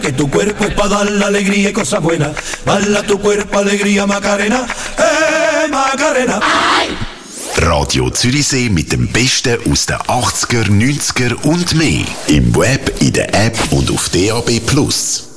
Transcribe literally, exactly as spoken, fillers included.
Que tu cuerpo es para dar la alegría y cosas buenas. Bala tu cuerpo, alegría, Macarena. Eh, Macarena. Radio Zürichsee mit dem Besten aus den achtziger, neunziger und mehr. Im Web, in der App und auf D A B Plus.